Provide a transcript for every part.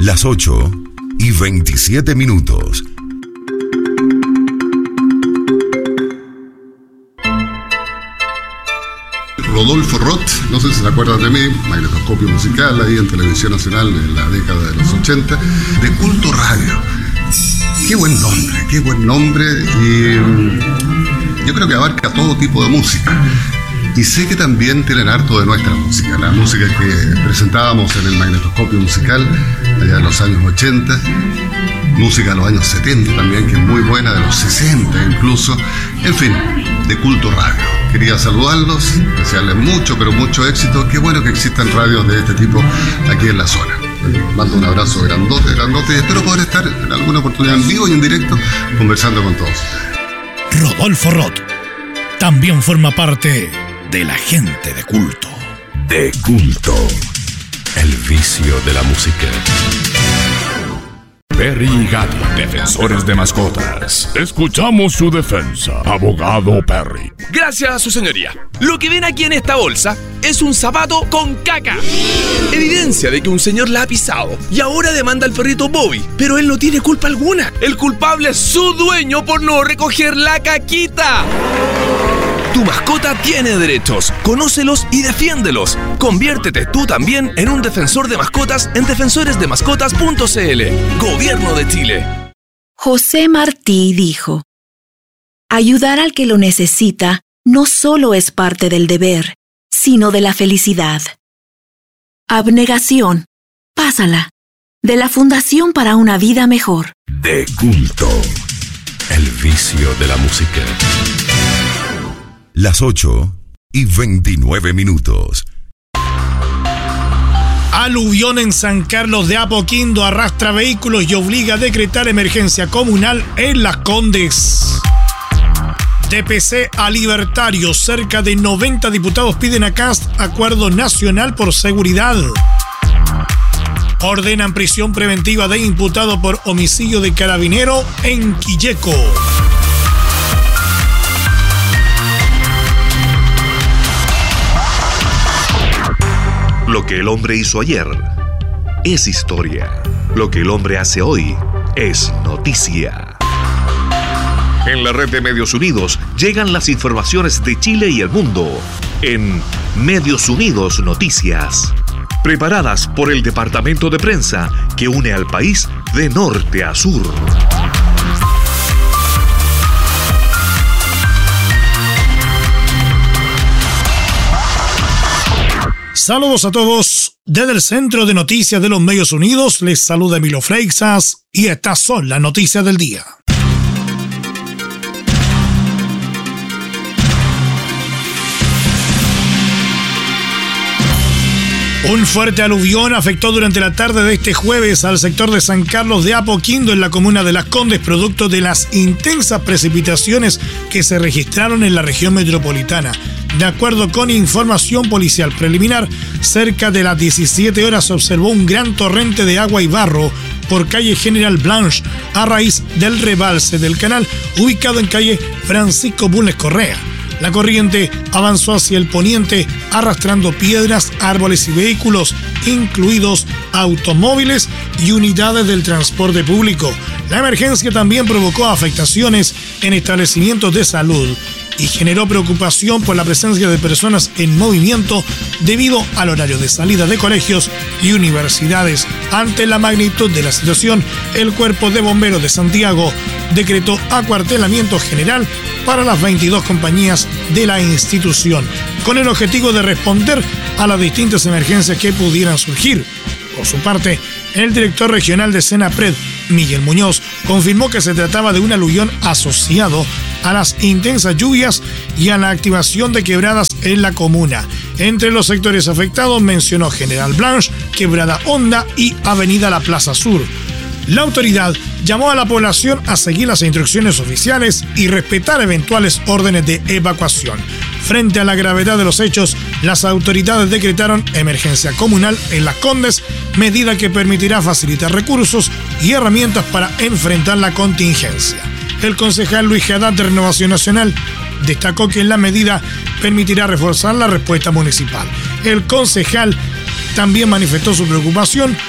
Las 8:27. Rodolfo Roth, no sé si se acuerdan de mí, magnetoscopio musical ahí en Televisión Nacional en la década de los 80, de Culto Radio. Qué buen nombre, y yo creo que abarca todo tipo de música. Y sé que también tienen harto de nuestra música, la música que presentábamos en el magnetoscopio musical allá en los años 80, música de los años 70 también, que es muy buena, de los 60 incluso, en fin, de Culto Radio. Quería saludarlos, desearles mucho, pero mucho éxito. Qué bueno que existan radios de este tipo aquí en la zona. Mando un abrazo grandote, y espero poder estar en alguna oportunidad en vivo y en directo conversando con todos. Rodolfo Roth también forma parte de la gente de culto. De culto, el vicio de la música. Perry y Gato, defensores de mascotas. Escuchamos su defensa, abogado Perry. Gracias, su señoría. Lo que ven aquí en esta bolsa es un zapato con caca. Evidencia de que un señor la ha pisado y ahora demanda al perrito Bobby, pero él no tiene culpa alguna. El culpable es su dueño por no recoger la caquita. Tu mascota tiene derechos, conócelos y defiéndelos. Conviértete tú también en un defensor de mascotas en defensoresdemascotas.cl. Gobierno de Chile. José Martí dijo: ayudar al que lo necesita no solo es parte del deber, sino de la felicidad. Abnegación, pásala, de la Fundación para una Vida Mejor. De culto, el vicio de la música. Las 8:29. Aluvión en San Carlos de Apoquindo arrastra vehículos y obliga a decretar emergencia comunal en Las Condes. TPC a libertarios, cerca de 90 diputados piden a Kast acuerdo nacional por seguridad. Ordenan prisión preventiva de imputado por homicidio de carabinero en Quilleco. Lo que el hombre hizo ayer es historia. Lo que el hombre hace hoy es noticia. En la red de Medios Unidos llegan las informaciones de Chile y el mundo en Medios Unidos Noticias. Preparadas por el departamento de prensa que une al país de norte a sur. Saludos a todos. Desde el Centro de Noticias de los Medios Unidos les saluda Emilio Freixas y estas son las noticias del día. Un fuerte aluvión afectó durante la tarde de este jueves al sector de San Carlos de Apoquindo en la comuna de Las Condes, producto de las intensas precipitaciones que se registraron en la región metropolitana. De acuerdo con información policial preliminar, cerca de las 17 horas se observó un gran torrente de agua y barro por calle General Blanche a raíz del rebalse del canal ubicado en calle Francisco Bulnes Correa. La corriente avanzó hacia el poniente arrastrando piedras, árboles y vehículos, incluidos automóviles y unidades del transporte público. La emergencia también provocó afectaciones en establecimientos de salud y generó preocupación por la presencia de personas en movimiento debido al horario de salida de colegios y universidades. Ante la magnitud de la situación, el Cuerpo de Bomberos de Santiago decretó acuartelamiento general para las 22 compañías de la institución, con el objetivo de responder a las distintas emergencias que pudieran surgir. Por su parte, el director regional de Senapred, Miguel Muñoz, confirmó que se trataba de un aluvión asociado a las intensas lluvias y a la activación de quebradas en la comuna. Entre los sectores afectados mencionó General Blanche, Quebrada Honda y Avenida La Plaza Sur. La autoridad llamó a la población a seguir las instrucciones oficiales y respetar eventuales órdenes de evacuación. Frente a la gravedad de los hechos, las autoridades decretaron emergencia comunal en Las Condes, medida que permitirá facilitar recursos y herramientas para enfrentar la contingencia. El concejal Luis Haddad de Renovación Nacional destacó que la medida permitirá reforzar la respuesta municipal. El concejal también manifestó su preocupación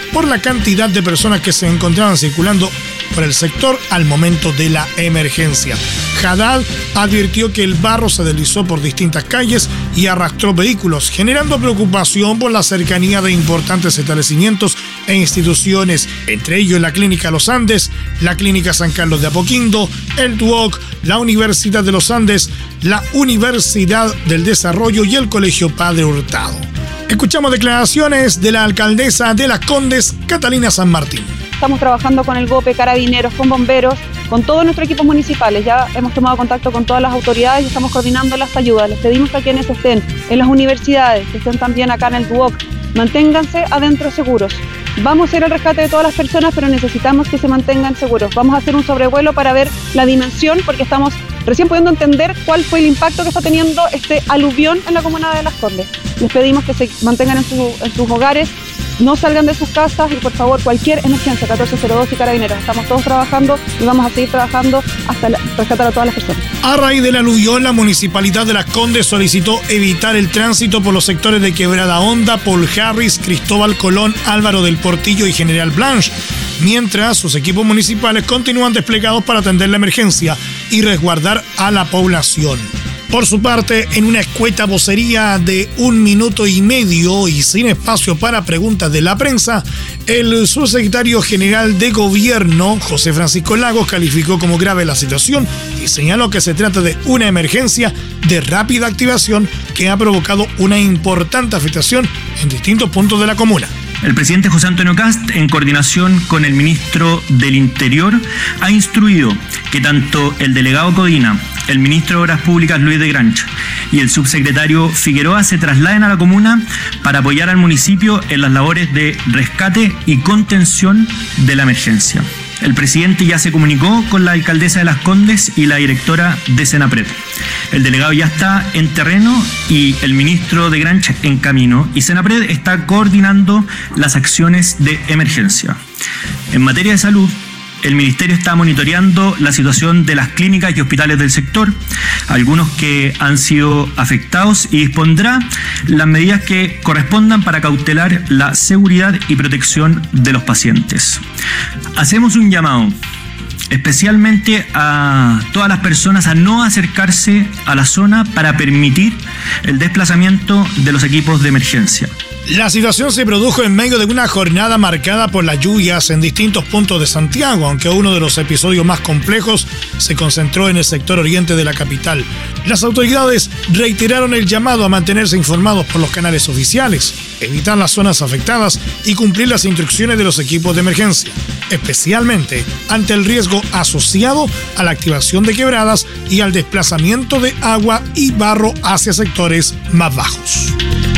por la cantidad de personas que se encontraban circulando por el sector al momento de la emergencia. Haddad advirtió que el barro se deslizó por distintas calles y arrastró vehículos, generando preocupación por la cercanía de importantes establecimientos e instituciones, entre ellos la Clínica Los Andes, la Clínica San Carlos de Apoquindo, el DUOC, la Universidad de los Andes, la Universidad del Desarrollo y el Colegio Padre Hurtado. Escuchamos declaraciones de la alcaldesa de Las Condes, Catalina San Martín. Estamos trabajando con el GOPE, Carabineros, con bomberos, con todos nuestros equipos municipales. Ya hemos tomado contacto con todas las autoridades y estamos coordinando las ayudas. Les pedimos a quienes estén en las universidades, que estén también acá en el DUOC, manténganse adentro seguros. Vamos a hacer el rescate de todas las personas, pero necesitamos que se mantengan seguros. Vamos a hacer un sobrevuelo para ver la dimensión, porque estamos recién pudiendo entender cuál fue el impacto que está teniendo este aluvión en la comuna de Las Condes. Les pedimos que se mantengan en sus hogares, no salgan de sus casas y por favor cualquier emergencia, 1402 y Carabineros. Estamos todos trabajando y vamos a seguir trabajando hasta rescatar a todas las personas. A raíz del aluvión, la Municipalidad de Las Condes solicitó evitar el tránsito por los sectores de Quebrada Honda, Paul Harris, Cristóbal Colón, Álvaro del Portillo y General Blanche, mientras sus equipos municipales continúan desplegados para atender la emergencia y resguardar a la población. Por su parte, en una escueta vocería de 1 minuto y medio y sin espacio para preguntas de la prensa, el subsecretario general de Gobierno, José Francisco Lagos, calificó como grave la situación y señaló que se trata de una emergencia de rápida activación que ha provocado una importante afectación en distintos puntos de la comuna. El presidente José Antonio Kast, en coordinación con el ministro del Interior, ha instruido que tanto el delegado Codina, el ministro de Obras Públicas Luis de Granch y el subsecretario Figueroa se trasladen a la comuna para apoyar al municipio en las labores de rescate y contención de la emergencia. El presidente ya se comunicó con la alcaldesa de Las Condes y la directora de Senapred. El delegado ya está en terreno y el ministro de Granch en camino, y Senapred está coordinando las acciones de emergencia. En materia de salud, el ministerio está monitoreando la situación de las clínicas y hospitales del sector, algunos que han sido afectados, y dispondrá las medidas que correspondan para cautelar la seguridad y protección de los pacientes. Hacemos un llamado especialmente a todas las personas a no acercarse a la zona para permitir el desplazamiento de los equipos de emergencia. La situación se produjo en medio de una jornada marcada por las lluvias en distintos puntos de Santiago, aunque uno de los episodios más complejos se concentró en el sector oriente de la capital. Las autoridades reiteraron el llamado a mantenerse informados por los canales oficiales, evitar las zonas afectadas y cumplir las instrucciones de los equipos de emergencia, especialmente ante el riesgo asociado a la activación de quebradas y al desplazamiento de agua y barro hacia sectores más bajos.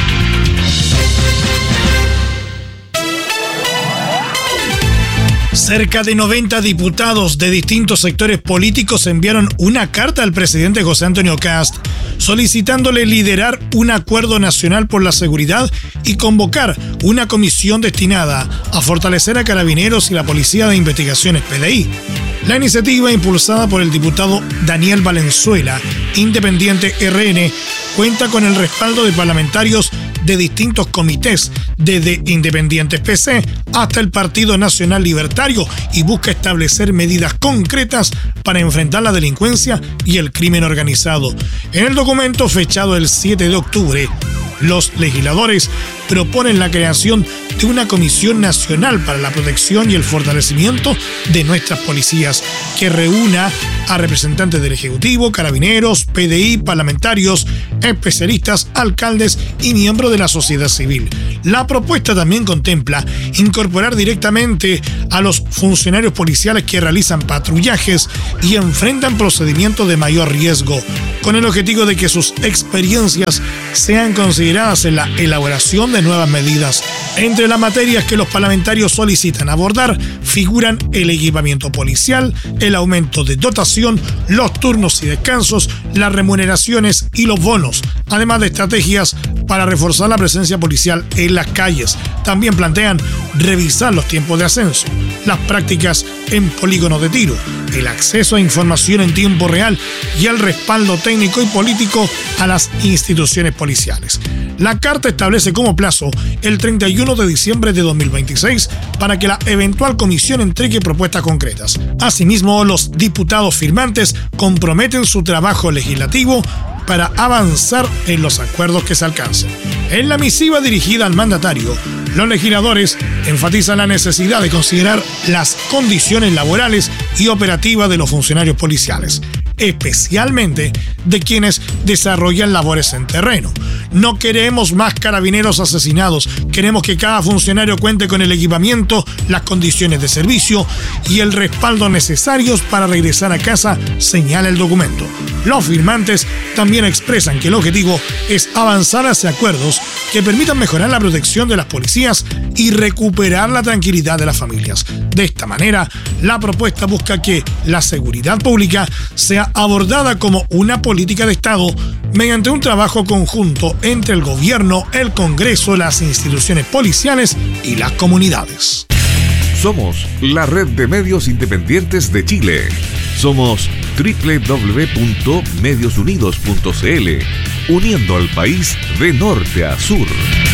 Cerca de 90 diputados de distintos sectores políticos enviaron una carta al presidente José Antonio Kast solicitándole liderar un acuerdo nacional por la seguridad y convocar una comisión destinada a fortalecer a Carabineros y la Policía de Investigaciones PDI. La iniciativa, impulsada por el diputado Daniel Valenzuela, independiente RN, cuenta con el respaldo de parlamentarios de distintos comités, desde Independientes PC hasta el Partido Nacional Libertario, y busca establecer medidas concretas para enfrentar la delincuencia y el crimen organizado. En el documento fechado el 7 de octubre, los legisladores proponen la creación de una Comisión Nacional para la Protección y el Fortalecimiento de nuestras policías, que reúna a representantes del Ejecutivo, Carabineros, PDI, parlamentarios, especialistas, alcaldes y miembros de la sociedad civil. La propuesta también contempla incorporar directamente a los funcionarios policiales que realizan patrullajes y enfrentan procedimientos de mayor riesgo, con el objetivo de que sus experiencias sean consideradas en la elaboración de nuevas medidas. Entre las materias que los parlamentarios solicitan abordar figuran el equipamiento policial, el aumento de dotación, los turnos y descansos, las remuneraciones y los bonos, además de estrategias para reforzar la presencia policial en las calles. También plantean revisar los tiempos de ascenso, las prácticas en polígonos de tiro, el acceso a información en tiempo real y el respaldo técnico y político a las instituciones policiales. La carta establece como plazo el 31 de diciembre de 2026 para que la eventual comisión entregue propuestas concretas. Asimismo, los diputados firmantes comprometen su trabajo legislativo para avanzar en los acuerdos que se alcancen. En la misiva dirigida al mandatario, los legisladores enfatizan la necesidad de considerar las condiciones laborales y operativas de los funcionarios policiales, especialmente de quienes desarrollan labores en terreno. No queremos más carabineros asesinados, queremos que cada funcionario cuente con el equipamiento, las condiciones de servicio y el respaldo necesarios para regresar a casa, señala el documento. Los firmantes también expresan que el objetivo es avanzar hacia acuerdos que permitan mejorar la protección de las policías y recuperar la tranquilidad de las familias. De esta manera, la propuesta busca que la seguridad pública sea abordada como una política de Estado mediante un trabajo conjunto entre el gobierno, el Congreso, las instituciones policiales y las comunidades. Somos la red de medios independientes de Chile. Somos www.mediosunidos.cl, uniendo al país de norte a sur.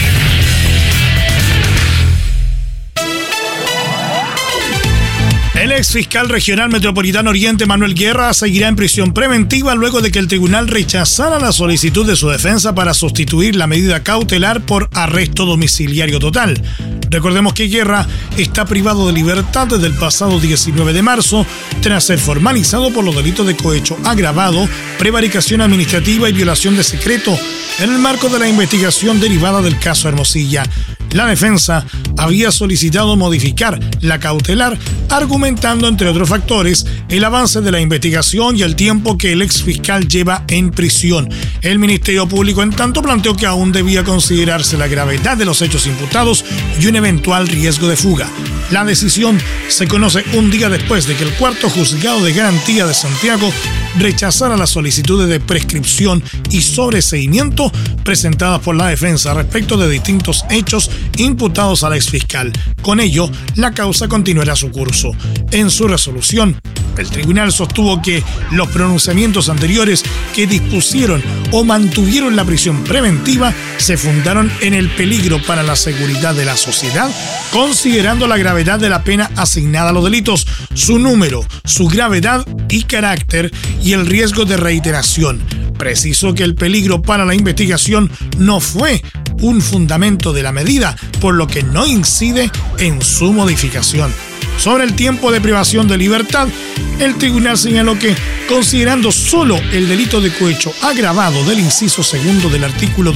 El ex fiscal regional metropolitano Oriente, Manuel Guerra, seguirá en prisión preventiva luego de que el tribunal rechazara la solicitud de su defensa para sustituir la medida cautelar por arresto domiciliario total. Recordemos que Guerra está privado de libertad desde el pasado 19 de marzo tras ser formalizado por los delitos de cohecho agravado, prevaricación administrativa y violación de secreto en el marco de la investigación derivada del caso Hermosilla. La defensa había solicitado modificar la cautelar, argumentando, entre otros factores, el avance de la investigación y el tiempo que el exfiscal lleva en prisión. El Ministerio Público, en tanto, planteó que aún debía considerarse la gravedad de los hechos imputados y un eventual riesgo de fuga. La decisión se conoce un día después de que el cuarto juzgado de garantía de Santiago rechazara las solicitudes de prescripción y sobreseimiento presentadas por la defensa respecto de distintos hechos imputados al exfiscal. Con ello, la causa continuará su curso. En su resolución, el tribunal sostuvo que los pronunciamientos anteriores que dispusieron o mantuvieron la prisión preventiva se fundaron en el peligro para la seguridad de la sociedad, considerando la gravedad de la pena asignada a los delitos, su número, su gravedad y carácter y el riesgo de reiteración. Precisó que el peligro para la investigación no fue un fundamento de la medida, por lo que no incide en su modificación. Sobre el tiempo de privación de libertad, el tribunal señaló que, considerando solo el delito de cohecho agravado del inciso segundo del artículo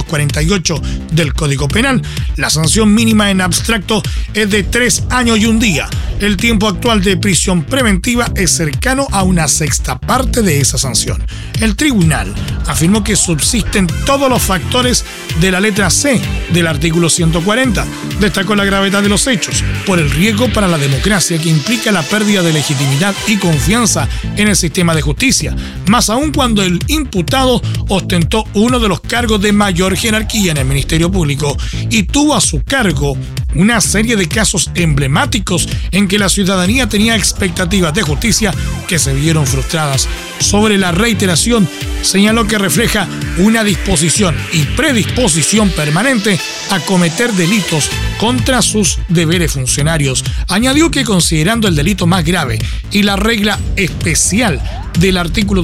248 del Código Penal, la sanción mínima en abstracto es de 3 años y 1 día. El tiempo actual de prisión preventiva es cercano a una sexta parte de esa sanción. El tribunal afirmó que subsisten todos los factores de la letra C del artículo 140. Destacó la gravedad de los hechos por el riesgo para la democracia que implica la pérdida de legitimidad y confianza en el sistema de justicia, más aún cuando el imputado ostentó uno de los cargos de mayor jerarquía en el Ministerio Público y tuvo a su cargo una serie de casos emblemáticos en que la ciudadanía tenía expectativas de justicia que se vieron frustradas. Sobre la reiteración, señaló que refleja una disposición y predisposición permanente a cometer delitos contra sus deberes funcionarios. Añadió que, considerando el delito más grave y la regla especial del artículo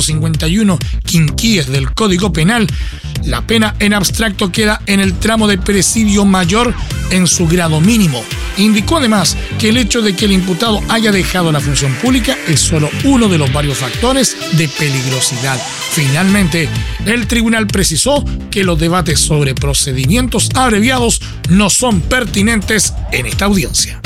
251 quinquies del Código Penal, la pena en abstracto queda en el tramo de presidio mayor en su grado mínimo. Indicó además que el hecho de que el imputado haya dejado la función pública es solo uno de los varios factores de peligrosidad. Finalmente, el tribunal precisó que los debates sobre procedimientos abreviados no son pertinentes en esta audiencia.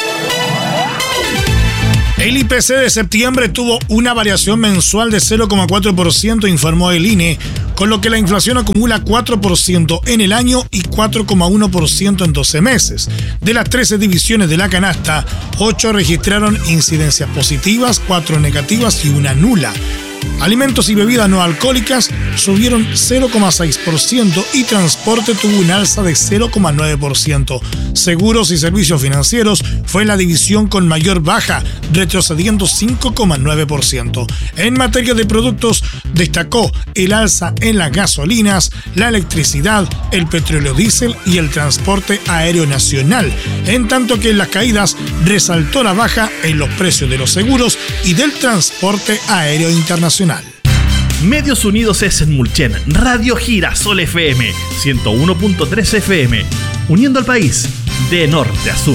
El IPC de septiembre tuvo una variación mensual de 0,4%, informó el INE, con lo que la inflación acumula 4% en el año y 4,1% en 12 meses. De las 13 divisiones de la canasta, 8 registraron incidencias positivas, 4 negativas y 1 nula. Alimentos y bebidas no alcohólicas subieron 0,6% y transporte tuvo un alza de 0,9%. Seguros y servicios financieros fue la división con mayor baja, retrocediendo 5,9%. En materia de productos, destacó el alza en las gasolinas, la electricidad, el petróleo diésel y el transporte aéreo nacional, en tanto que en las caídas resaltó la baja en los precios de los seguros y del transporte aéreo internacional. Medios Unidos es en Mulchen, Radio Girasol FM, 101.3 FM, uniendo al país de norte a sur.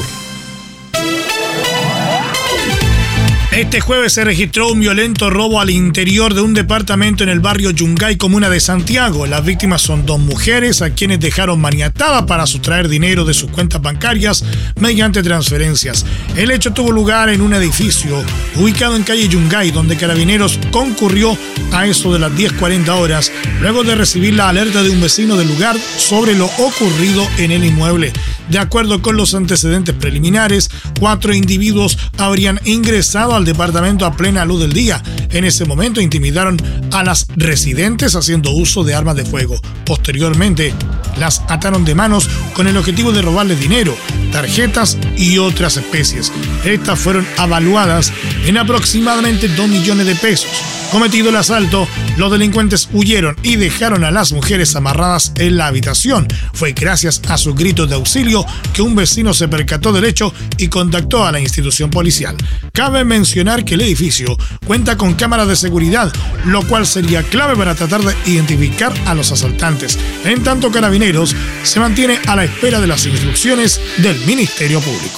Este jueves se registró un violento robo al interior de un departamento en el barrio Yungay, comuna de Santiago. Las víctimas son 2 mujeres a quienes dejaron maniatadas para sustraer dinero de sus cuentas bancarias mediante transferencias. El hecho tuvo lugar en un edificio ubicado en calle Yungay, donde Carabineros concurrió a eso de las 10:40 horas, luego de recibir la alerta de un vecino del lugar sobre lo ocurrido en el inmueble. De acuerdo con los antecedentes preliminares, 4 individuos habrían ingresado al departamento a plena luz del día. En ese momento intimidaron a las residentes haciendo uso de armas de fuego. Posteriormente, las ataron de manos con el objetivo de robarles dinero, tarjetas y otras especies. Estas fueron avaluadas en aproximadamente 2 millones de pesos. Cometido el asalto, los delincuentes huyeron y dejaron a las mujeres amarradas en la habitación. Fue gracias a sus gritos de auxilio que un vecino se percató del hecho y contactó a la institución policial. Cabe mencionar que el edificio cuenta con cámaras de seguridad, lo cual sería clave para tratar de identificar a los asaltantes. En tanto, Carabineros se mantiene a la espera de las instrucciones del Ministerio Público.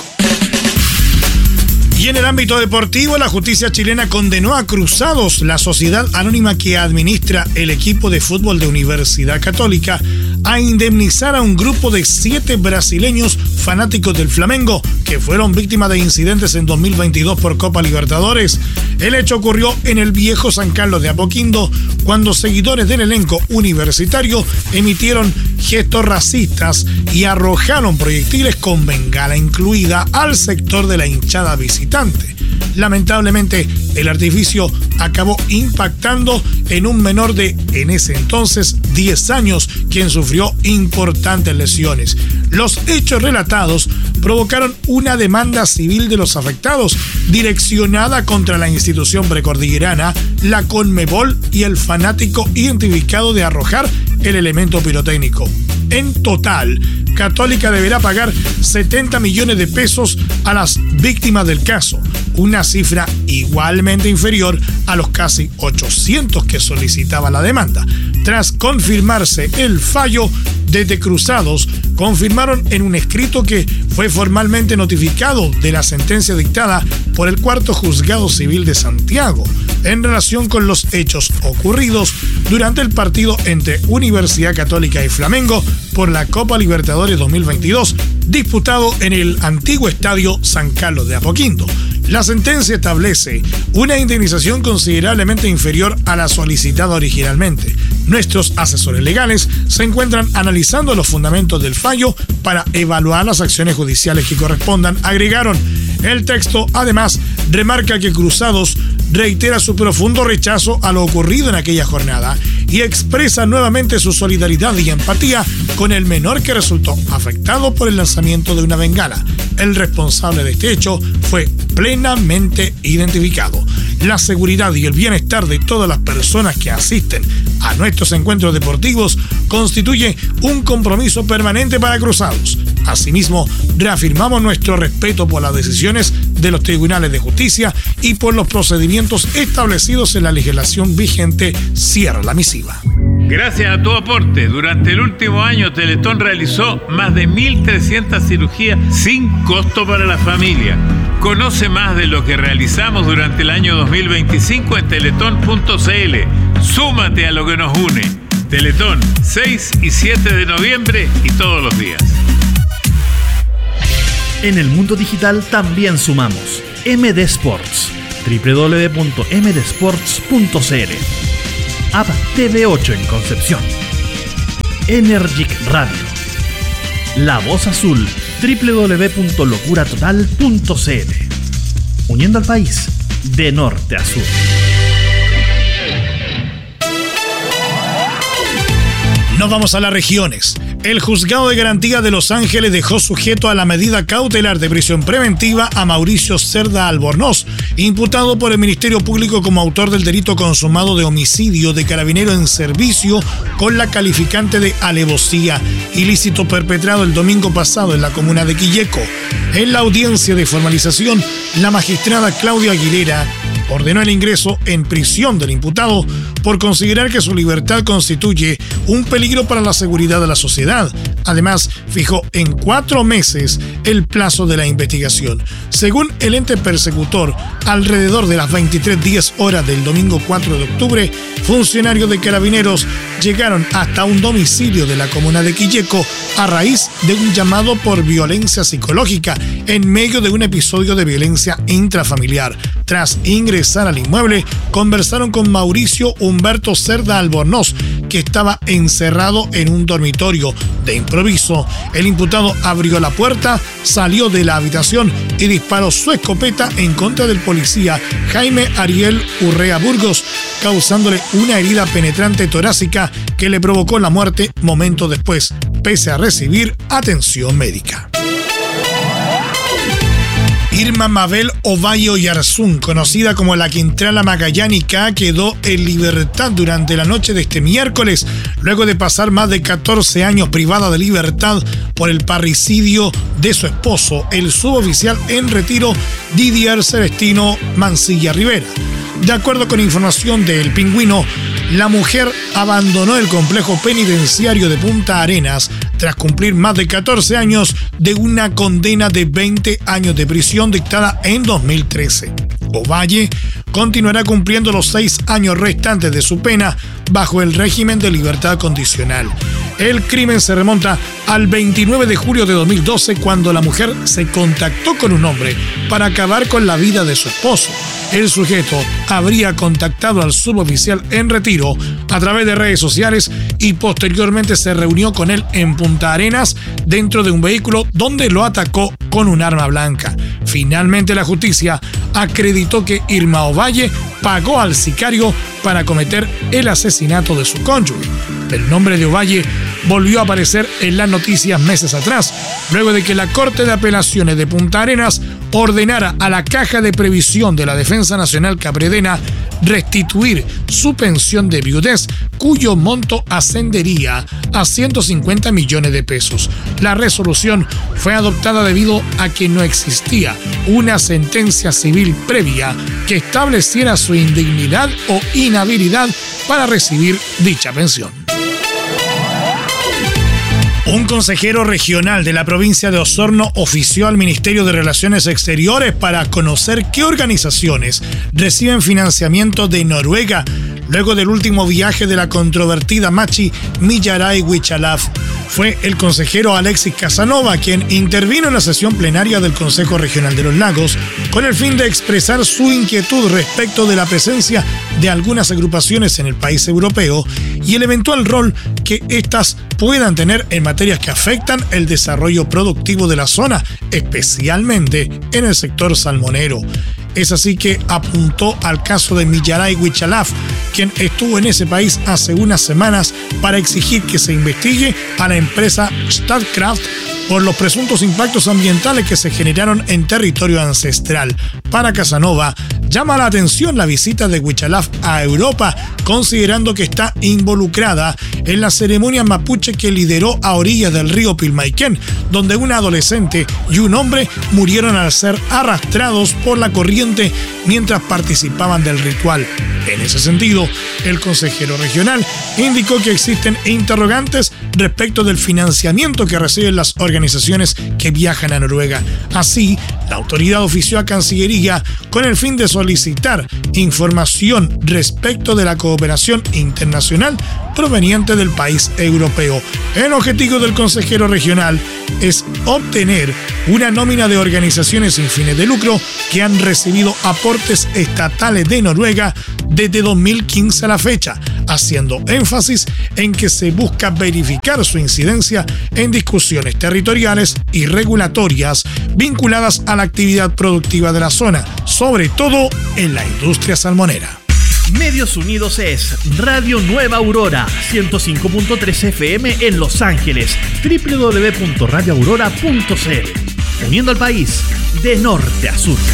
Y en el ámbito deportivo, la justicia chilena condenó a Cruzados, la sociedad anónima que administra el equipo de fútbol de Universidad Católica, a indemnizar a un grupo de 7 brasileños fanáticos del Flamengo que fueron víctimas de incidentes en 2022 por Copa Libertadores. El hecho ocurrió en el viejo San Carlos de Apoquindo, cuando seguidores del elenco universitario emitieron gestos racistas y arrojaron proyectiles con bengala incluida al sector de la hinchada visitante. Lamentablemente, el artificio acabó impactando en un menor de, en ese entonces, 10 años, quien sufrió importantes lesiones. Los hechos relatados provocaron una demanda civil de los afectados, direccionada contra la institución precordillerana, la Conmebol y el fanático identificado de arrojar el elemento pirotécnico. En total, Católica deberá pagar 70 millones de pesos a las víctimas del caso, una cifra igualmente inferior a los casi 800 que solicitaba la demanda. Tras confirmarse el fallo, desde Cruzados confirmaron en un escrito que fue formalmente notificado de la sentencia dictada por el 4º Juzgado Civil de Santiago en relación con los hechos ocurridos durante el partido entre Universidad Católica y Flamengo por la Copa Libertadores 2022, disputado en el antiguo estadio San Carlos de Apoquindo. La sentencia establece una indemnización considerablemente inferior a la solicitada originalmente. Nuestros asesores legales se encuentran analizando los fundamentos del fallo para evaluar las acciones judiciales que correspondan, agregaron. El texto, además, remarca que Cruzados reitera su profundo rechazo a lo ocurrido en aquella jornada y expresa nuevamente su solidaridad y empatía con el menor que resultó afectado por el lanzamiento de una bengala. El responsable de este hecho fue plenamente identificado. La seguridad y el bienestar de todas las personas que asisten a nuestros encuentros deportivos constituye un compromiso permanente para Cruzados. Asimismo, reafirmamos nuestro respeto por las decisiones de los tribunales de justicia y por los procedimientos establecidos en la legislación vigente. Cierra la misiva. Gracias a tu aporte, durante el último año Teletón realizó más de 1.300 cirugías sin costo para la familia. Conoce más de lo que realizamos durante el año 2025 en teletón.cl. Súmate a lo que nos une. Teletón, 6 y 7 de noviembre y todos los días. En el mundo digital también sumamos MD Sports, www.mdsports.cl, App TV8 en Concepción, Energic Radio, La Voz Azul, www.locuratotal.cl, uniendo al país de norte a sur. Nos vamos a las regiones. El juzgado de garantía de Los Ángeles dejó sujeto a la medida cautelar de prisión preventiva a Mauricio Cerda Albornoz, imputado por el Ministerio Público como autor del delito consumado de homicidio de carabinero en servicio con la calificante de alevosía, ilícito perpetrado el domingo pasado en la comuna de Quilleco. En la audiencia de formalización, la magistrada Claudia Aguilera ordenó el ingreso en prisión del imputado por considerar que su libertad constituye un peligro para la seguridad de la sociedad. Además, fijó en 4 meses el plazo de la investigación. Según el ente persecutor, alrededor de las 23:10 horas del domingo 4 de octubre, funcionarios de Carabineros llegaron hasta un domicilio de la comuna de Quilleco a raíz de un llamado por violencia psicológica en medio de un episodio de violencia intrafamiliar. Tras ingresar al inmueble, conversaron con Mauricio Humberto Cerda Albornoz, que estaba encerrado en un dormitorio. De improviso, el imputado abrió la puerta, salió de la habitación y disparó su escopeta en contra del policía Jaime Ariel Urrea Burgos, causándole una herida penetrante torácica que le provocó la muerte momentos después, pese a recibir atención médica. Irma Mabel Ovalle Oyarzún, conocida como la Quintrala Magallánica, quedó en libertad durante la noche de este miércoles, luego de pasar más de 14 años privada de libertad por el parricidio de su esposo, el suboficial en retiro Didier Celestino Mancilla Rivera. De acuerdo con información de El Pingüino, la mujer abandonó el complejo penitenciario de Punta Arenas tras cumplir más de 14 años de una condena de 20 años de prisión dictada en 2013. Ovalle continuará cumpliendo los 6 años restantes de su pena bajo el régimen de libertad condicional. El crimen se remonta al 29 de julio de 2012, cuando la mujer se contactó con un hombre para acabar con la vida de su esposo. El sujeto habría contactado al suboficial en retiro a través de redes sociales y posteriormente se reunió con él en Punta Arenas dentro de un vehículo donde lo atacó con un arma blanca. Finalmente, la justicia acreditó que Irma Ovalle pagó al sicario para cometer el asesinato de su cónyuge. El nombre de Ovalle volvió a aparecer en las noticias meses atrás, luego de que la Corte de Apelaciones de Punta Arenas ordenara a la Caja de Previsión de la Defensa Nacional Capredena restituir su pensión de viudez, cuyo monto ascendería a 150 millones de pesos. La resolución fue adoptada debido a que no existía una sentencia civil previa que estableciera su indignidad o inhabilidad para recibir dicha pensión. Un consejero regional de la provincia de Osorno ofició al Ministerio de Relaciones Exteriores para conocer qué organizaciones reciben financiamiento de Noruega luego del último viaje de la controvertida machi Millaray Huichalaf. Fue el consejero Alexis Casanova quien intervino en la sesión plenaria del Consejo Regional de los Lagos con el fin de expresar su inquietud respecto de la presencia de algunas agrupaciones en el país europeo y el eventual rol que éstas puedan tener en materias que afectan el desarrollo productivo de la zona, especialmente en el sector salmonero. Es así que apuntó al caso de Millaray Huichalaf, quien estuvo en ese país hace unas semanas para exigir que se investigue a la empresa Statkraft por los presuntos impactos ambientales que se generaron en territorio ancestral. Para Casanova, llama la atención la visita de Huichalaf a Europa, considerando que está involucrada en la ceremonia mapuche que lideró a orillas del río Pilmaiquén, donde una adolescente y un hombre murieron al ser arrastrados por la corriente mientras participaban del ritual. En ese sentido, el consejero regional indicó que existen interrogantes respecto del financiamiento que reciben las organizaciones que viajan a Noruega. Así, la autoridad ofició a Cancillería con el fin de solicitar información respecto de la cooperación internacional proveniente del país europeo. El objetivo del consejero regional es obtener una nómina de organizaciones sin fines de lucro que han recibido aportes estatales de Noruega desde 2015 a la fecha, haciendo énfasis en que se busca verificar su incidencia en discusiones territoriales y regulatorias vinculadas a la actividad productiva de la zona, sobre todo en la industria salmonera. Medios Unidos es Radio Nueva Aurora, 105.3 FM en Los Ángeles, www.radioaurora.cl, uniendo al país de norte a sur.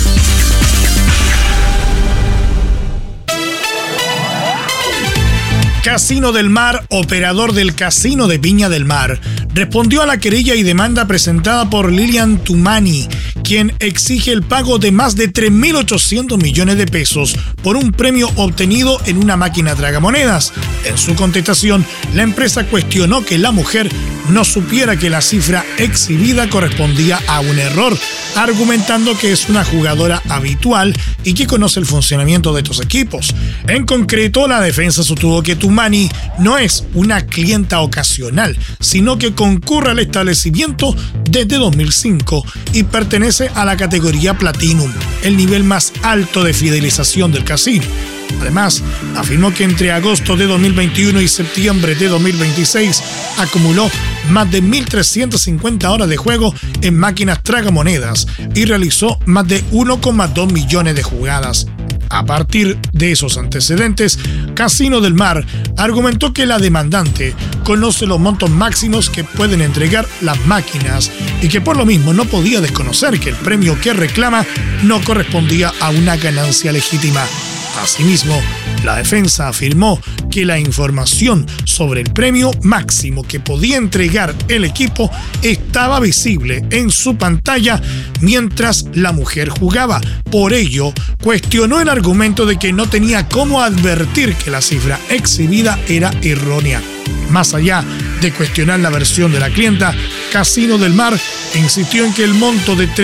Casino del Mar, operador del Casino de Viña del Mar, respondió a la querella y demanda presentada por Lilian Tumani, quien exige el pago de más de 3.800 millones de pesos por un premio obtenido en una máquina tragamonedas. En su contestación, la empresa cuestionó que la mujer no supiera que la cifra exhibida correspondía a un error, argumentando que es una jugadora habitual y que conoce el funcionamiento de estos equipos. En concreto, la defensa sostuvo que Tumani no es una clienta ocasional, sino que concurre al establecimiento desde 2005 y pertenece a la categoría Platinum, el nivel más alto de fidelización del casino. Además, afirmó que entre agosto de 2021 y septiembre de 2026 acumuló más de 1.350 horas de juego en máquinas tragamonedas y realizó más de 1,2 millones de jugadas. A partir de esos antecedentes, Casino del Mar argumentó que la demandante conoce los montos máximos que pueden entregar las máquinas y que por lo mismo no podía desconocer que el premio que reclama no correspondía a una ganancia legítima. Asimismo, la defensa afirmó que la información sobre el premio máximo que podía entregar el equipo estaba visible en su pantalla mientras la mujer jugaba. Por ello, cuestionó el argumento de que no tenía cómo advertir que la cifra exhibida era errónea. Más allá de cuestionar la versión de la clienta, Casino del Mar insistió en que el monto de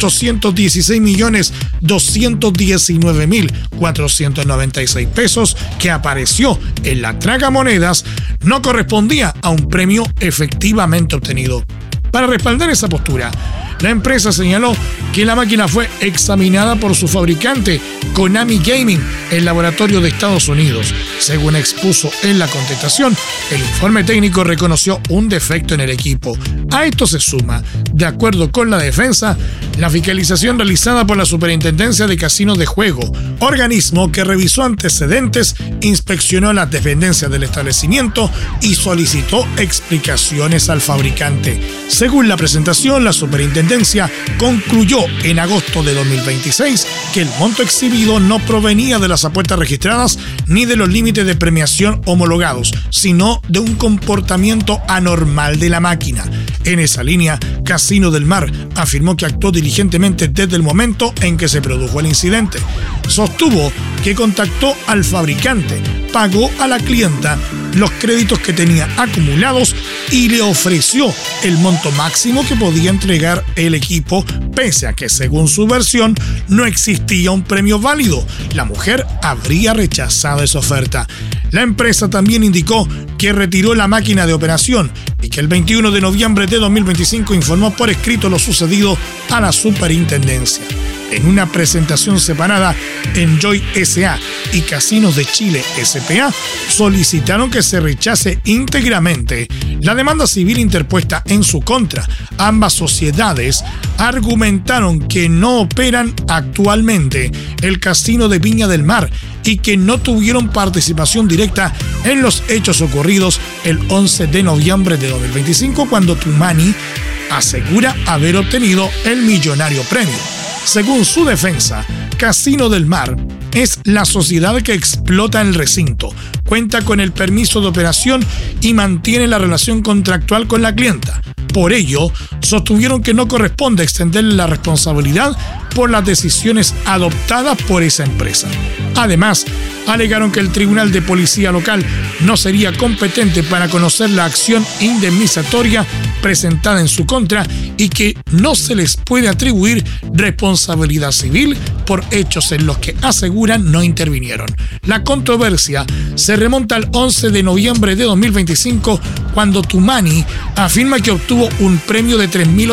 3.816.219.496 pesos que apareció en la tragamonedas no correspondía a un premio efectivamente obtenido. Para respaldar esa postura, la empresa señaló que la máquina fue examinada por su fabricante, Konami Gaming, en laboratorio de Estados Unidos. Según expuso en la contestación, el informe técnico reconoció un defecto en el equipo. A esto se suma, de acuerdo con la defensa, la fiscalización realizada por la Superintendencia de Casinos de Juego, organismo que revisó antecedentes, inspeccionó las dependencias del establecimiento y solicitó explicaciones al fabricante. Según la presentación, la Superintendencia concluyó en agosto de 2026 que el monto exhibido no provenía de las apuestas registradas ni de los límites de premiación homologados, sino de un comportamiento anormal de la máquina. En esa línea, Casino del Mar afirmó que actuó diligentemente desde el momento en que se produjo el incidente. Sostuvo que contactó al fabricante, pagó a la clienta los créditos que tenía acumulados y le ofreció el monto máximo que podía entregar el equipo, pese a que, según su versión, no existía un premio válido. La mujer habría rechazado esa oferta. La empresa también indicó que retiró la máquina de operación y que el 21 de noviembre de 2025 informó por escrito lo sucedido a la superintendencia. En una presentación separada, Enjoy S.A. y Casinos de Chile S.P.A. solicitaron que se rechace íntegramente la demanda civil interpuesta en su contra. Ambas sociedades argumentaron que no operan actualmente el Casino de Viña del Mar y que no tuvieron participación directa en los hechos ocurridos el 11 de noviembre de 2025, cuando Tumani asegura haber obtenido el millonario premio. Según su defensa, Casino del Mar es la sociedad que explota el recinto, cuenta con el permiso de operación y mantiene la relación contractual con la clienta. Por ello, sostuvieron que no corresponde extenderle la responsabilidad por las decisiones adoptadas por esa empresa. Además, alegaron que el Tribunal de Policía Local no sería competente para conocer la acción indemnizatoria presentada en su contra y que no se les puede atribuir responsabilidad civil por hechos en los que aseguran no intervinieron. La controversia se remonta al 11 de noviembre de 2025, cuando Tumani afirma que obtuvo un premio de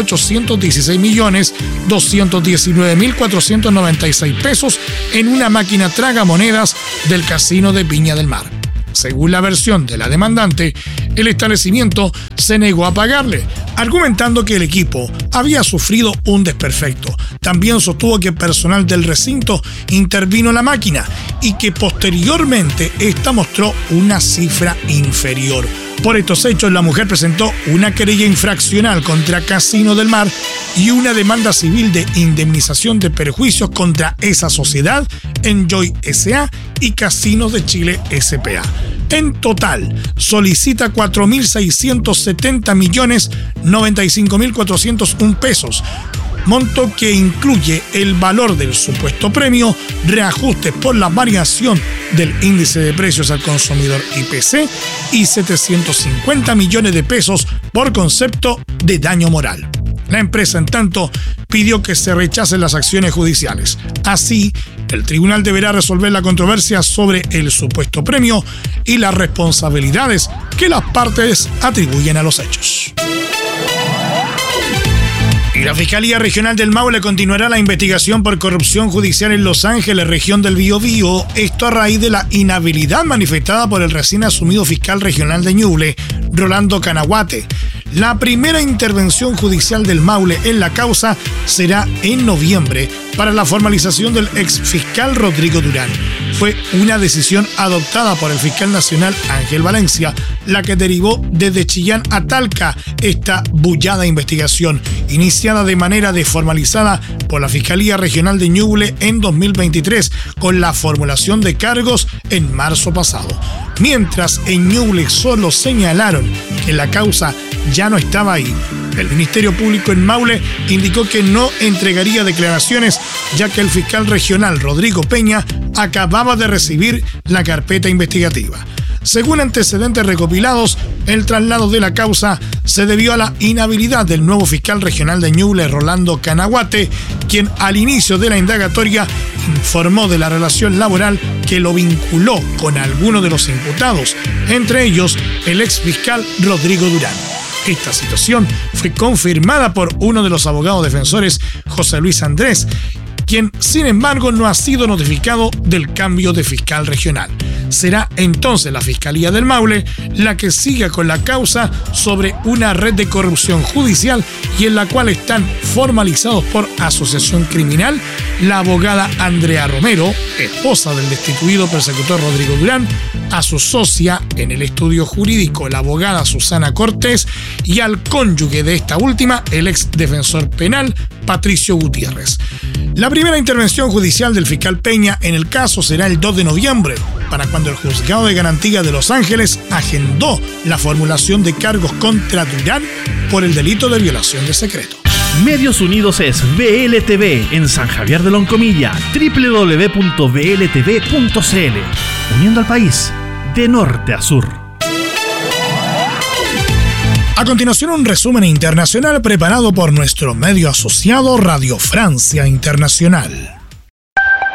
3.816.219.496 pesos en una máquina tragamonedas del Casino de Viña del Mar. Según la versión de la demandante, El establecimiento se negó a pagarle, argumentando que el equipo había sufrido un desperfecto. También sostuvo que personal del recinto intervino en la máquina y que posteriormente esta mostró una cifra inferior. Por estos hechos, la mujer presentó una querella infraccional contra Casino del Mar y una demanda civil de indemnización de perjuicios contra esa sociedad, Enjoy S.A. y Casinos de Chile S.P.A. En total, solicita 4.670.095.401 pesos, monto que incluye el valor del supuesto premio, reajustes por la variación del índice de precios al consumidor IPC y 750 millones de pesos por concepto de daño moral. La empresa, en tanto, pidió que se rechacen las acciones judiciales. Así, el tribunal deberá resolver la controversia sobre el supuesto premio y las responsabilidades que las partes atribuyen a los hechos. Y la Fiscalía Regional del Maule continuará la investigación por corrupción judicial en Los Ángeles, región del Biobío, esto a raíz de la inhabilidad manifestada por el recién asumido fiscal regional de Ñuble, Rolando Canaguate. La primera intervención judicial del Maule en la causa será en noviembre para la formalización del exfiscal Rodrigo Durán. Fue una decisión adoptada por el fiscal nacional Ángel Valencia, la que derivó desde Chillán a Talca esta bullada investigación, iniciada de manera desformalizada por la Fiscalía Regional de Ñuble en 2023, con la formulación de cargos en marzo pasado. Mientras en Ñuble solo señalaron que la causa ya no estaba ahí, el Ministerio Público en Maule indicó que no entregaría declaraciones, ya que el fiscal regional Rodrigo Peña acababa de recibir la carpeta investigativa. Según antecedentes recopilados, el traslado de la causa se debió a la inhabilidad del nuevo fiscal regional de Ñuble, Rolando Canaguate, quien al inicio de la indagatoria informó de la relación laboral que lo vinculó con algunos de los imputados, entre ellos el exfiscal Rodrigo Durán. Esta situación fue confirmada por uno de los abogados defensores, José Luis Andrés, quien sin embargo no ha sido notificado del cambio de fiscal regional. Será entonces la Fiscalía del Maule la que siga con la causa sobre una red de corrupción judicial y en la cual están formalizados por asociación criminal la abogada Andrea Romero, esposa del destituido persecutor Rodrigo Durán, a su socia en el estudio jurídico, la abogada Susana Cortés, y al cónyuge de esta última, el ex defensor penal Patricio Gutiérrez. La primera intervención judicial del fiscal Peña en el caso será el 2 de noviembre, para cuando el Juzgado de Garantía de Los Ángeles agendó la formulación de cargos contra Durán por el delito de violación de secreto. Medios Unidos es VLTV en San Javier de Loncomilla, www.vltv.cl, uniendo al país de norte a sur. A continuación, un resumen internacional preparado por nuestro medio asociado Radio Francia Internacional.